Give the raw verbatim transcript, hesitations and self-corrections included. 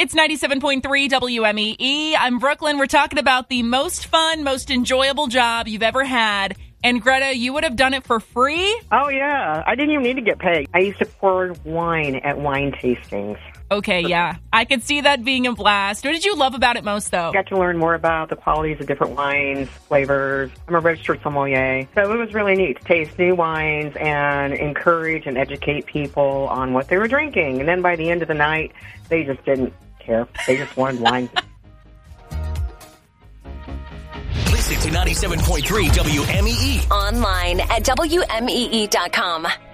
It's ninety-seven point three W M E E. I'm Brooklyn. We're talking about the most fun, most enjoyable job you've ever had. And Greta, you would have done it for free? Oh, yeah. I didn't even need to get paid. I used to pour wine at wine tastings. Okay, yeah. I could see that being a blast. What did you love about it most, though? I got to learn more about the qualities of different wines, flavors. I'm a registered sommelier. So it was really neat to taste new wines and encourage and educate people on what they were drinking. And then by the end of the night, they just didn't care. They just wanted wine. Listen to ninety-seven point three W M E E. Online at W M E E dot com.